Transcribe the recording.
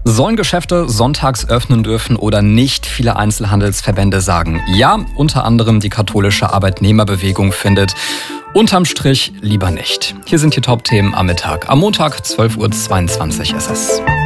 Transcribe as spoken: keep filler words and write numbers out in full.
Sollen Geschäfte sonntags öffnen dürfen oder nicht? Viele Einzelhandelsverbände sagen ja. Unter anderem die katholische Arbeitnehmerbewegung findet unterm Strich lieber nicht. Hier sind die Top-Themen am Mittag. Am Montag, zwölf Uhr zweiundzwanzig ist es.